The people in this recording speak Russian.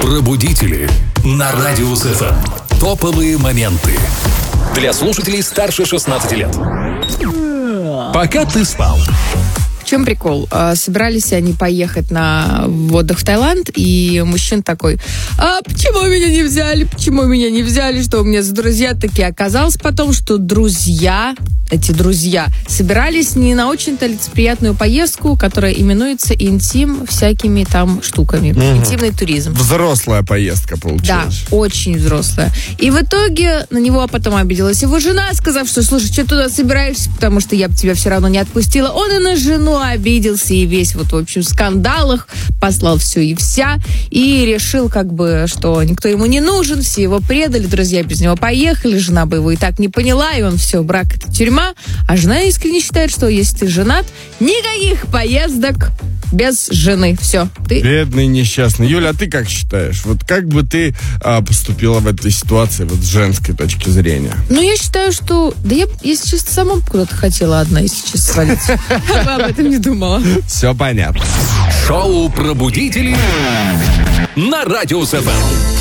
Пробудители на Радиус ФМ. Топовые моменты для слушателей старше 16 лет. Пока ты спал. В чем прикол? Собирались они поехать в отдых в Таиланд, и мужчина такой: почему меня не взяли? Почему меня не взяли? Что у меня за друзья такие? Оказалось потом, что эти друзья собирались не на очень-то лицеприятную поездку, которая именуется интим всякими там штуками. Интимный туризм. Взрослая поездка получилась. Да, очень взрослая. И в итоге на него потом обиделась его жена, сказав, что: слушай, что ты туда собираешься, потому что я бы тебя все равно не отпустила. Он и на жену обиделся, и весь в общем в скандалах послал все и вся, и решил что никто ему не нужен, все его предали, друзья без него поехали, жена бы его и так не поняла, и он все, брак — это тюрьма, а жена искренне считает, что если ты женат, никаких поездок без жены. Все. Бедный, несчастный. Юля, а ты как считаешь? Вот как бы ты поступила в этой ситуации с женской точки зрения? Я считаю, что... Да я, если честно, сама куда-то хотела одна, если честно, свалить. Об этом не думала. Все понятно. Шоу «Пробудители» на Радиус ФМ.